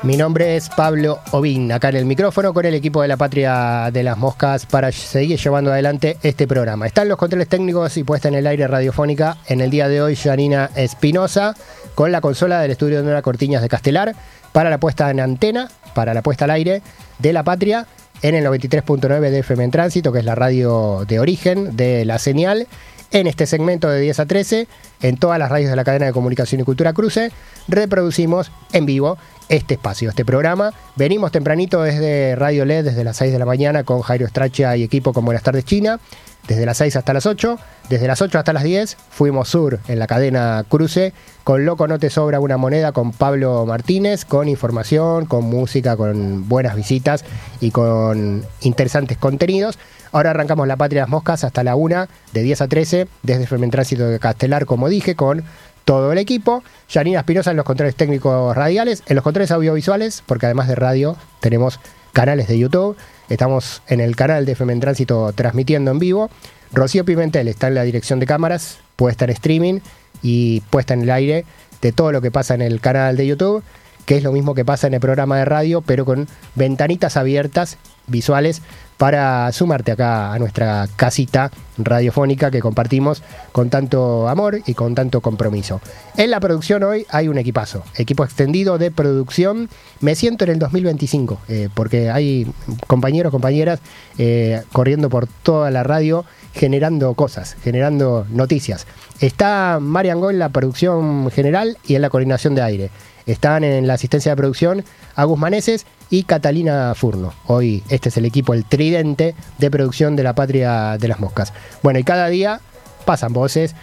Mi nombre es Pablo Ovín, acá en el micrófono con el equipo de la Patria de las Moscas para seguir llevando adelante este programa. Están los controles técnicos y puesta en el aire radiofónica en el día de hoy Janina Espinosa con la consola del estudio de Nora Cortiñas de Castelar para la puesta en antena, para la puesta al aire de la Patria en el 93.9 de FM en Tránsito, que es la radio de origen de la señal. En este segmento de 10 a 13, en todas las radios de la cadena de comunicación y cultura Cruce, reproducimos en vivo este espacio, este programa. Venimos tempranito desde Radio LED, desde las 6 de la mañana, con Jairo Stracha y equipo con Buenas Tardes China, desde las 6 hasta las 8, desde las 8 hasta las 10, fuimos sur en la cadena Cruce, con Loco No Te Sobra Una Moneda, con Pablo Martínez, con información, con música, con buenas visitas y con interesantes contenidos. Ahora arrancamos la Patria de las Moscas hasta la 1, de 10 a 13, desde FM en Tránsito de Castelar, como dije, con todo el equipo. Janina Espinosa en los controles técnicos radiales, en los controles audiovisuales, porque además de radio tenemos canales de YouTube. Estamos en el canal de FM en Tránsito transmitiendo en vivo. Rocío Pimentel está en la dirección de cámaras, puesta en streaming y puesta en el aire de todo lo que pasa en el canal de YouTube, que es lo mismo que pasa en el programa de radio, pero con ventanitas abiertas, visuales, para sumarte acá a nuestra casita radiofónica que compartimos con tanto amor y con tanto compromiso. En la producción hoy hay un equipazo, equipo extendido de producción. Me siento en el 2025, porque hay compañeros, compañeras corriendo por toda la radio, generando cosas, generando noticias. Está Marian Goy en la producción general y en la coordinación de aire. Están en la asistencia de producción Agus Maneses y Catalina Furno. Hoy este es el equipo, el tridente de producción de la Patria de las Moscas. Bueno, y cada día pasan voces,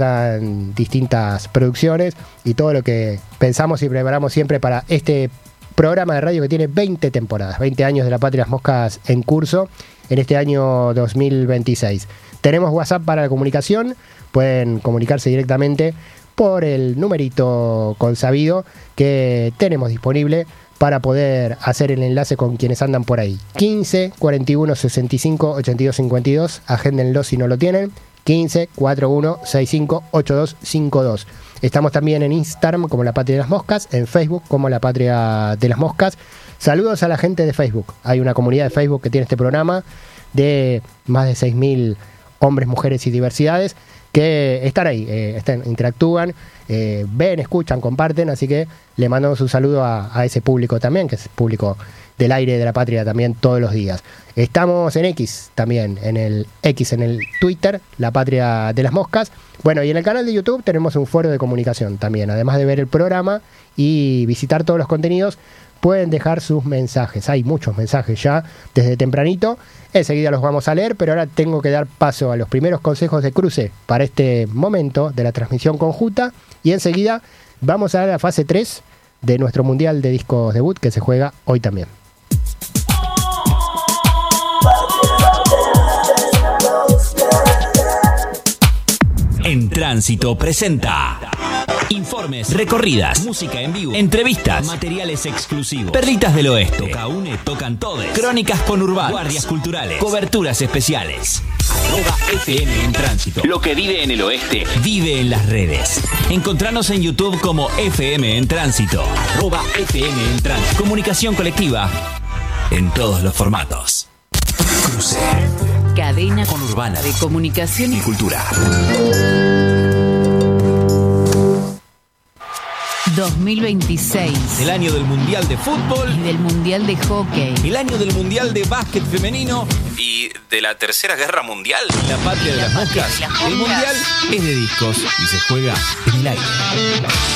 pasan distintas producciones y todo lo que pensamos y preparamos siempre para este programa de radio que tiene 20 temporadas, 20 años de la Patria de las Moscas en curso en este año 2026. Tenemos WhatsApp para la comunicación, pueden comunicarse directamente por el numerito consabido que tenemos disponible para poder hacer el enlace con quienes andan por ahí. 15 41 65 82 52, agéndenlo si no lo tienen. 15 41 65 82 52. Estamos también en Instagram como La Patria de las Moscas, en Facebook como La Patria de las Moscas. Saludos a la gente de Facebook. Hay una comunidad de Facebook que tiene este programa de más de 6.000 hombres, mujeres y diversidades que están ahí, interactúan, ven, escuchan, comparten, así que le mandamos un saludo a ese público también, que es público del aire de la Patria también todos los días. Estamos en X también, en el Twitter, La Patria de las Moscas. Bueno, y en el canal de YouTube tenemos un foro de comunicación también, además de ver el programa y visitar todos los contenidos, pueden dejar sus mensajes. Hay muchos mensajes ya desde tempranito. Enseguida los vamos a leer, pero ahora tengo que dar paso a los primeros consejos de cruce para este momento de la transmisión conjunta. Y enseguida vamos a la fase 3 de nuestro Mundial de Discos Debut que se juega hoy también. En Tránsito presenta informes, recorridas, música en vivo, entrevistas, materiales exclusivos, perlitas del oeste, Toca Une, tocan todos, crónicas conurbanas, guardias culturales, coberturas especiales. @FM en Tránsito. Lo que vive en el oeste, vive en las redes. Encontranos en YouTube como FM en Tránsito. @FM en Tránsito. Comunicación colectiva en todos los formatos. Cruce. Cadena Conurbana de comunicación y cultura. 2026. El año del Mundial de Fútbol Y del Mundial de Hockey. el año del Mundial de Básquet Femenino y de la Tercera Guerra Mundial. La Patria de las Moscas. El Mundial es de discos y se juega en el aire.